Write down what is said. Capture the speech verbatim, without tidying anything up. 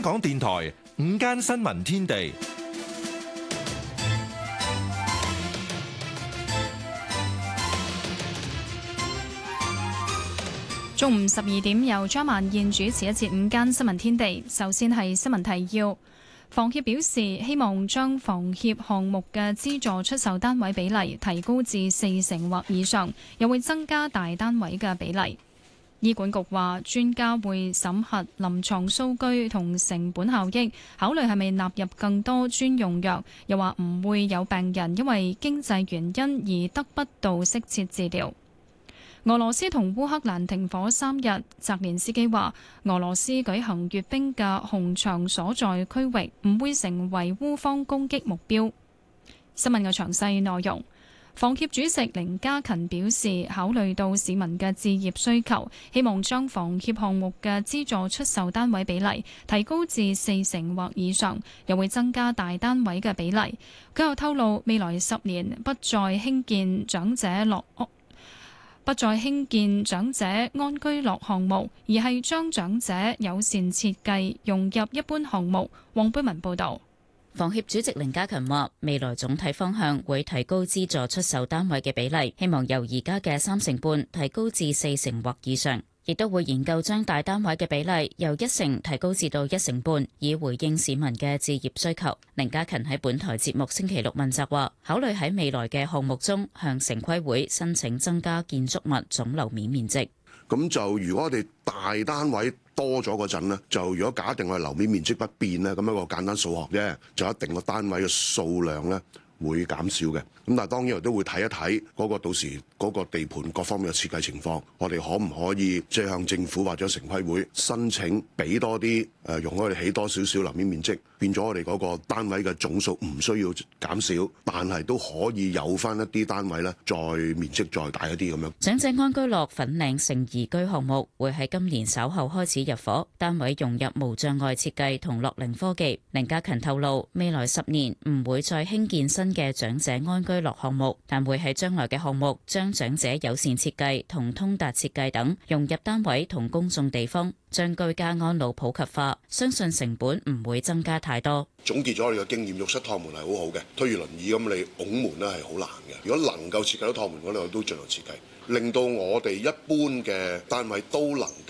港電台午間新聞天地， 中午十二點由張曼燕主持一節午間新聞天地。首先係新聞提要。房協表示希望將房協項目嘅資助出售單位比例提高至四成或以上，又會增加大單位嘅比例。醫管局話專家會審核臨床數據同成本效益，考慮係咪納入更多專用藥，又話唔會有病人因為經濟原因而得不到適切治療。俄羅斯同烏克蘭停火三日，澤連斯基話俄羅斯舉行閱兵嘅紅場所在區域唔會成為烏方攻擊目標。新聞嘅詳細內容，房協主席凌家勤表示，考慮到市民嘅置業需求，希望將房協項目嘅資助出售單位比例提高至四成或以上，又會增加大單位嘅比例。佢又透露，未來十年不再興建長者樂屋。不再興建長者安居樂項目，而係將長者友善設計融入一般項目。黃貝文報導。 房協主席凌家勤話，未來總體方向會提高資助出售單位嘅比例，希望由而家嘅三成半提高至四成或以上。亦都會研究將大單位嘅比例由一成提高至到一成半，以回應市民嘅置業需求。凌家勤喺本台節目星期六問責話，考慮喺未來嘅項目中向城規會申請增加建築物總樓面面積。 咁就如果我哋大單位多咗嗰陣呢，就如果假定我哋樓面面積不變呢，咁一個簡單數學啫，就一定個單位嘅數量呢會減少嘅。咁但係當然我都會睇一睇嗰個到時嗰個地盤各方面嘅設計情況，我哋可唔可以即係向政府或者城規會申請俾多啲誒，容許我哋起多少少樓面面積，變咗我哋嗰個單位嘅總數唔需要減少，但係都可以有翻一啲單位咧，再面積再大一啲咁樣。 長者安居樂粉嶺盛宜居項目會喺今年稍後開始入伙，單位融入無障礙設計同樂齡科技。凌家勤透露，未來十年唔會再興建新嘅長者安居樂項目，但會喺將來嘅項目將長者友善設計同通達設計等融入單位同公眾地方，將居家安老普及化，相信成本唔會增加太多。 總結咗我哋嘅經驗，浴室趟門係好好嘅，推住輪椅咁你拱門咧係好難嘅。如果能夠設計到趟門嗰度，我都盡量設計，令到我哋一般嘅單位都能